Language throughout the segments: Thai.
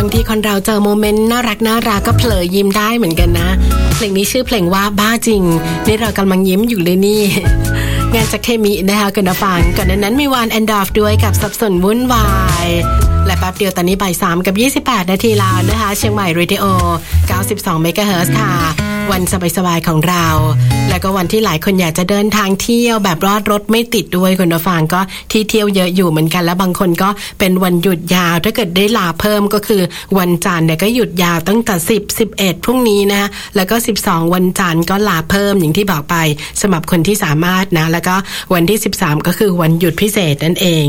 างทีคนเราเจอโมเมนต์น่ารักก็เผลอยิ้มได้เหมือนกันนะเพลงนี้ชื่อเพลงว่าบ้าจริงนี่เรากำลังยิ้มอยู่เลยนี่งานจากเคมีนะคะกันนะฟังก่อนนั้นมีวานแอนดอร์ฟด้วยกับสับสนวุ่นวายและแป๊บเดียวตอนนี้บ่าย 3:28 นาทีแล้วนะคะเชียงใหม่เรดิโอ 92 เมกะเฮิรตซ์ค่ะวันสบายๆของเราแล้วก็วันที่หลายคนอยากจะเดินทางเที่ยวแบบรอดรถไม่ติดด้วยคุณผู้ฟังก็ที่เที่ยวเยอะอยู่เหมือนกันและบางคนก็เป็นวันหยุดยาวถ้าเกิดได้ลาเพิ่มก็คือวันจันทร์เนี่ยก็หยุดยาวตั้งแต่10 11พรุ่งนี้นะแล้วก็12วันจันทร์ก็ลาเพิ่มอย่างที่บอกไปสำหรับคนที่สามารถนะแล้วก็วันที่13ก็คือวันหยุดพิเศษนั่นเอง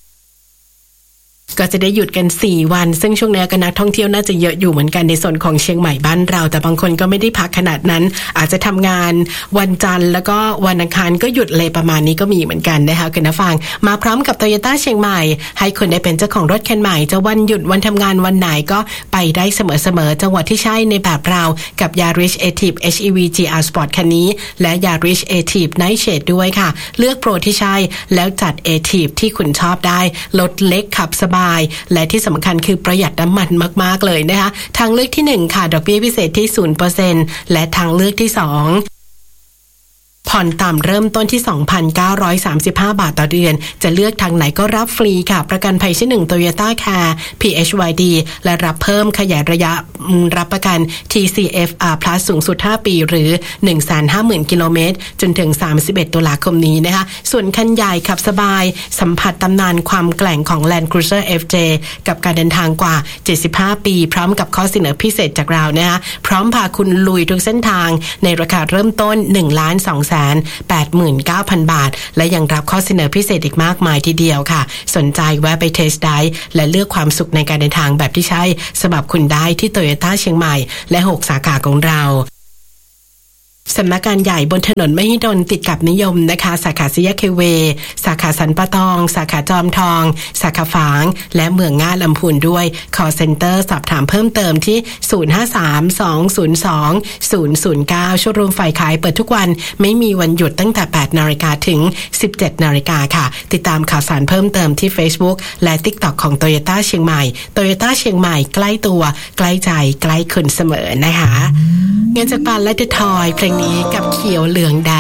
ก็จะได้หยุดกัน4วันซึ่งช่วงนี้ก็นักท่องเที่ยวน่าจะเยอะอยู่เหมือนกันในส่วนของเชียงใหม่บ้านเราแต่บางคนก็ไม่ได้พักขนาดนั้นอาจจะทำงานวันจันทร์แล้วก็วันอังคารก็หยุดเลยประมาณนี้ก็มีเหมือนกันนะคะคุณผู้ฟังมาพร้อมกับ Toyota เชียงใหม่ให้คนได้เป็นเจ้าของรถคันใหม่จะวันหยุดวันทำงานวันไหนก็ไปได้เสมอจังหวัดที่ใช่ในแบบเรากับ Yaris Active HEV GR Sport คันนี้และ Yaris Active Night Shade ด้วยค่ะเลือกโปรที่ใช่แล้วจัด Active ที่คุณชอบได้รถเล็กขับสบายและที่สำคัญคือประหยัดน้ำมันมากๆเลยนะคะทางเลือกที่1ค่ะดอกเบี้ยพิเศษที่ 0% และทางเลือกที่2ผ่อนต่ำเริ่มต้นที่ 2,935 บาทต่อเดือนจะเลือกทางไหนก็รับฟรีค่ะประกันภัยชั้น1 Toyota Care PHYD และรับเพิ่มขยายระยะรับประกัน TCFR Plus สูงสุด5ปีหรือ 150,000 กิโลเมตรจนถึง31ตุลาคมนี้นะคะส่วนคันใหญ่ขับสบายสัมผัสตำนานความแกร่งของ Land Cruiser FJ กับการเดินทางกว่า75ปีพร้อมกับข้อเสนอพิเศษจากเรานะคะพร้อมพาคุณลุยทุกเส้นทางในราคาเริ่มต้น 1,289,000 บาทและยังรับข้อเสนอพิเศษอีกมากมายทีเดียวค่ะสนใจแวะไปเทสต์ไดรฟ์และเลือกความสุขในการเดินทางแบบที่ใช่สำหรับคุณได้ที่ Toyota เชียงใหม่และ6สาขาของเราสำนักงานใหญ่บนถนนมหิดลติดกับนิยมนะคะสาขาซิยะเคเวสาขาสันปะตองสาขาจอมทองสาขาฝางและเมืองง่าลำพูนด้วย call center สอบถามเพิ่มเติมที่053-202-009โชว์รูมฝ่ายขายเปิดทุกวันไม่มีวันหยุดตั้งแต่ 8 นาฬิกาถึง 17 นาฬิกาค่ะติดตามข่าวสารเพิ่มเติมที่ Facebook และ TikTok ของ Toyota เชียงใหม่ Toyota เชียงใหม่ใกล้ตัวใกล้ใจใกล้คุณเสมอนะคะเงินจากปานและเดอะทอยเพลงนี้กับเขียวเหลืองแด